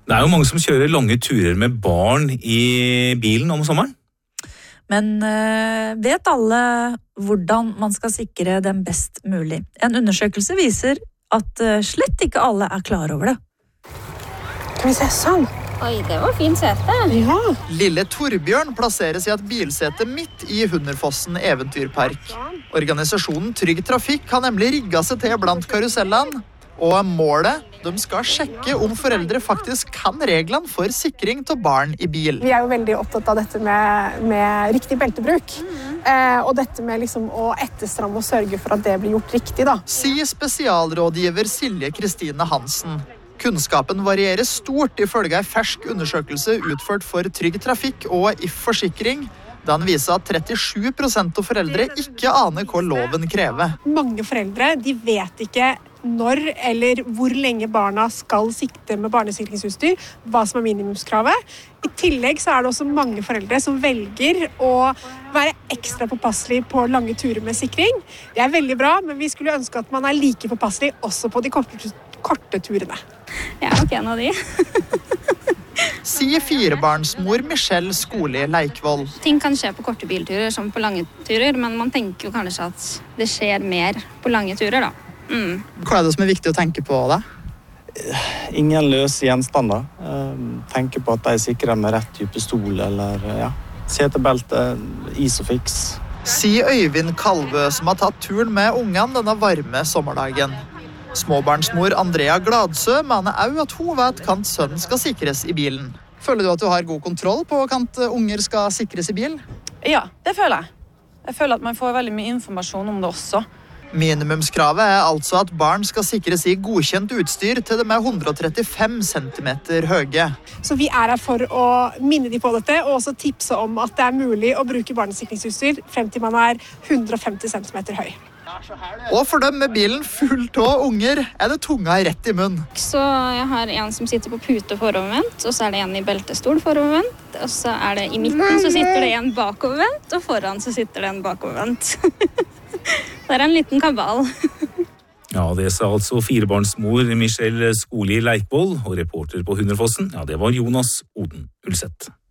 Det jo mange som kjører lange turer med barn i bilen om sommeren. Men vet alle hvordan man skal sikre dem best mulig? En undersøkelse viser at slett ikke alle klar over det. Kan vi se sånn? Oi, det var fint sete. Ja. Lille Torbjørn plasseres i et bilsete midt i Hunderfossen eventyrpark. Organisasjonen Trygg Trafikk har nemlig rigget seg til blant karusellene. Og målet, de skal sjekke om foreldre faktisk kan reglene for sikring til barn i bil. Vi jo veldig opptatt av dette med riktig beltebruk. Og dette med liksom å etterstramme og sørge for at det blir gjort riktig, da. Sier spesialrådgiver Silje Kristine Hansen. Kunnskapen varierer stort ifølge en fersk undersøkelse utført for Trygg Trafikk og If Forsikring. Den viser at 37% av foreldre ikke aner hva loven krever. Mange foreldre de vet ikke når eller hvor lenge barna skal sikte med barnesikringsutstyr, hva som minimumskravet. I tillegg så det også mange foreldre som velger å være ekstra påpasselig på lange turer med sikring. Det veldig bra, men vi skulle ønske at man like påpasselig også på de korte turene. Jeg nok en av de. Sier firebarnsmor Michelle Skoli Leikvoll. Ting kan skje på korte bilturer som på lange turer, men man tenker jo kanskje at det skjer mer på lange turer, da. Hva det som viktig å tenke på da? Ingen løse gjenstander. Tenke på at de sikrer med rett type stol eller setebelte, Isofix. Sier Øyvind Kalvø som har tatt turen med ungene denne varme sommerdagen. Småbarnsmor Andrea Gladsø mener også at hun vet kan sønnen skal sikres i bilen. Føler du at du har god kontroll på at unger skal sikres i bil? Ja, det føler jeg. Jeg føler at man får veldig mye informasjon om det også. Minimumskravet altså at barn skal sikres i godkjent utstyr til de 135 cm høye. Så vi her for å minne de på dette, og også tipse om at det mulig å bruke barnesikringsutstyr frem til man 150 cm høy. Og for dem med bilen fullt av unger det tunga rett i munnen. Så jeg har en som sitter på pute forovervendt, og så det en i beltestol forovervendt, og så det i midten så sitter det en bakovervendt, og foran så sitter det en bakovervendt. Det en liten kabal. Ja, det sa altså firebarnsmor Michelle Skoli Leikvoll, og reporter på Hunderfossen, det var Jonas Oden Ulseth.